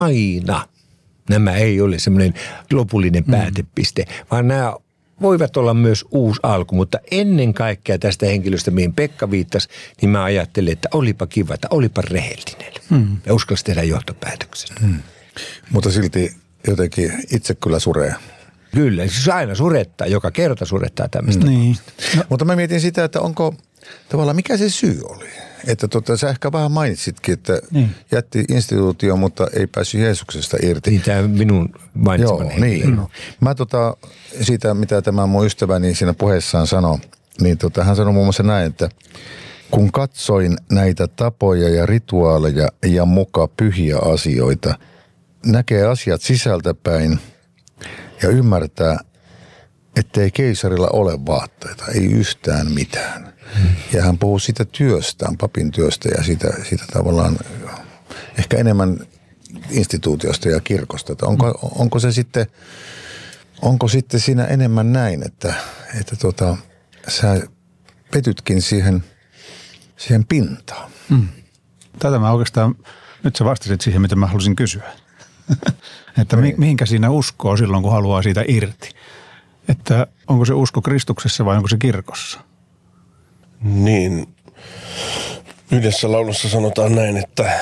aina nämä ei ole semmoinen lopullinen päätepiste, vaan nämä voivat olla myös uusi alku, mutta ennen kaikkea tästä henkilöstä, mihin Pekka viittasi, niin mä ajattelin, että olipa kiva, että olipa rehellinen. Ja uskalsi tehdä johtopäätöksen. Mutta silti jotenkin itse kyllä suree. Kyllä, siis aina surettaa, joka kerta surettaa tämmöistä. Niin. No. Mutta mä mietin sitä, että onko tavallaan, mikä se syy oli? Että sä ehkä vähän mainitsitkin, että jätti instituutio, mutta ei päässyt Jeesuksesta irti. Niin tämä minun mainitsemani henkilö. Niin. Mä siitä, mitä tämä mun ystäväni siinä puheessaan sanoi, niin hän sanoi muun muassa näin, että kun katsoin näitä tapoja ja rituaaleja ja muka pyhiä asioita, näkee asiat sisältäpäin ja ymmärtää, ettei keisarilla ole vaatteita, ei yhtään mitään. Ja hän puhuu siitä työstään, papin työstä ja siitä tavallaan ehkä enemmän instituutiosta ja kirkosta. Että onko sitten siinä enemmän näin, että sä petytkin siihen pintaan? Tätä mä oikeastaan, nyt sä vastasit siihen, mitä mä halusin kysyä. Että mihinkä siinä uskoo silloin, kun haluaa siitä irti? Että onko se usko Kristuksessa vai onko se kirkossa? Niin, yhdessä laulussa sanotaan näin, että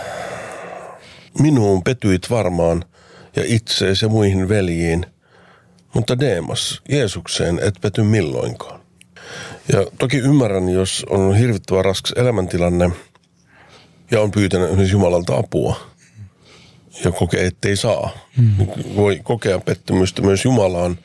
minuun petyit varmaan ja itseesi ja muihin veljiin, mutta Deemas, Jeesukseen et pety milloinkaan. Ja toki ymmärrän, jos on hirvittävän raskas elämäntilanne ja on pyytänyt esimerkiksi Jumalalta apua ja kokee, ettei saa. Voi kokea pettymystä myös Jumalaan,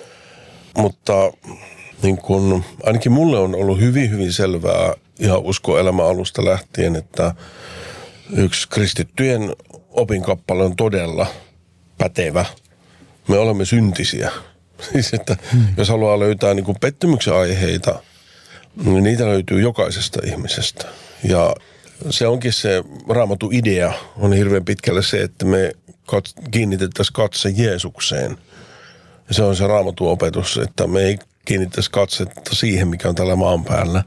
mutta niin kun, ainakin mulle on ollut hyvin, hyvin selvää ihan uskoelämän alusta lähtien, että yksi kristittyjen opinkappale on todella pätevä. Me olemme syntisiä. Siis, että jos haluaa löytää niin kuin pettymyksen aiheita, niin niitä löytyy jokaisesta ihmisestä. Ja se onkin se Raamatun idea, on hirveän pitkälle se, että me kiinnitettäisiin katse Jeesukseen. Ja se on se Raamatun opetus, että me ei kiinnittäisi katsetta siihen, mikä on tällä maan päällä.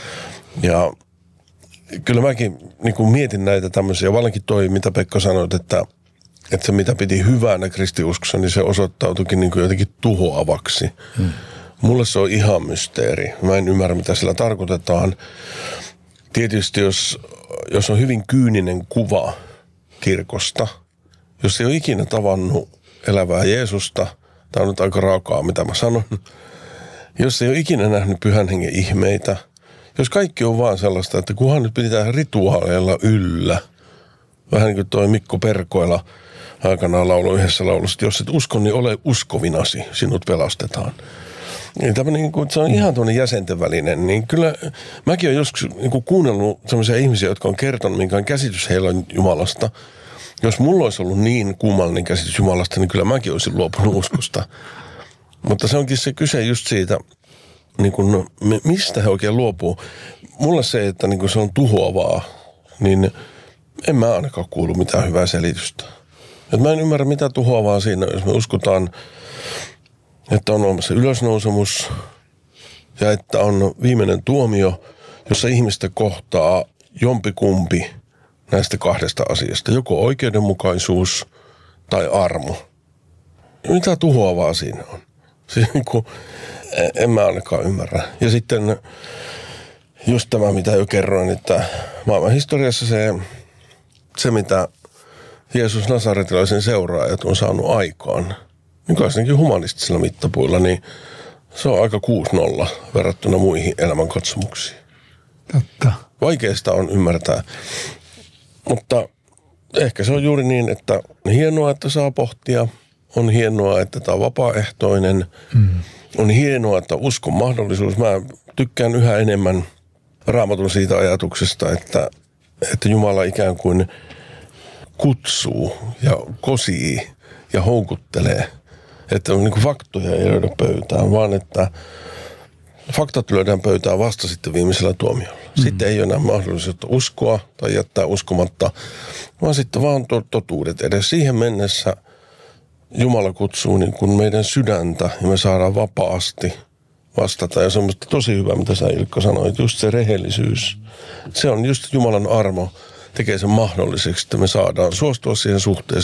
Ja kyllä mäkin niin kuin mietin näitä tämmöisiä, vallankin toi, mitä Pekka sanoit, että se mitä piti hyvänä kristiuskossa, niin se osoittautuikin niin kuin jotenkin tuhoavaksi. Mulle se on ihan mysteeri. Mä en ymmärrä, mitä sillä tarkoitetaan. Tietysti jos on hyvin kyyninen kuva kirkosta, jos ei ole ikinä tavannut elävää Jeesusta, tämä on nyt aika raakaa, mitä mä sanon, jos ei ole ikinä nähnyt Pyhän Hengen ihmeitä, jos kaikki on vaan sellaista, että kunhan nyt pidetään rituaaleilla yllä, vähän niin kuin toi Mikko Perkoila aikanaan lauloi yhdessä laulussa, että jos et usko, niin ole uskovinasi, sinut pelastetaan. Niin tämmöinen, niin kuin, se on ihan tuonne jäsenten välinen, niin kyllä mäkin olen joskus niin kuin kuunnellut sellaisia ihmisiä, jotka on kertonut, minkä käsitys heillä on Jumalasta. Jos mulla olisi ollut niin kummallinen käsitys Jumalasta, niin kyllä mäkin olisin luopunut uskosta. Mutta se onkin se kyse just siitä, niin kuin, mistä he oikein luopuu. Mulle se, että niin kuin se on tuhoavaa, niin en mä ainakaan kuulu mitään hyvää selitystä. Et mä en ymmärrä, mitä tuhoavaa siinä, jos me uskotaan, että on olemassa ylösnousemus ja että on viimeinen tuomio, jossa ihmistä kohtaa jompikumpi näistä kahdesta asiasta. Joko oikeudenmukaisuus tai armo. Mitä tuhoavaa siinä on? Siis niin kuin, en mä ainakaan ymmärrä. Ja sitten just tämä, mitä jo kerroin, että maailman historiassa se mitä Jeesus Nasaretilaisen seuraajat on saanut aikaan, niin varsinkin humanistisilla mittapuilla, niin se on aika 6-0 verrattuna muihin elämänkatsomuksiin. Totta. Vaikeasta on ymmärtää, mutta ehkä se on juuri niin, että on hienoa, että saa pohtia, on hienoa, että tämä on vapaaehtoinen, on hienoa, että uskon mahdollisuus. Mä tykkään yhä enemmän Raamatun siitä ajatuksesta, että Jumala ikään kuin kutsuu ja kosii ja houkuttelee. Että niin kuin faktoja ei löydä pöytään, vaan että faktat löydään pöytään vasta sitten viimeisellä tuomiolla. Sitten ei ole enää mahdollisuutta uskoa tai jättää uskomatta, vaan sitten vaan totuudet. Edes siihen mennessä Jumala kutsuu niin kuin meidän sydäntä ja me saadaan vapaasti vastata. Ja semmoista tosi hyvää, mitä sä Ilkka sanoit, just se rehellisyys. Se on just Jumalan armo. tekee sen mahdolliseksi, että me saadaan suostua siihen suhteeseen